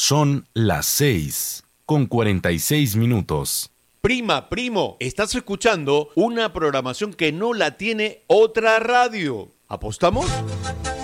Son las 6:46. Prima, primo, estás escuchando una programación que no la tiene otra radio. ¿Apostamos?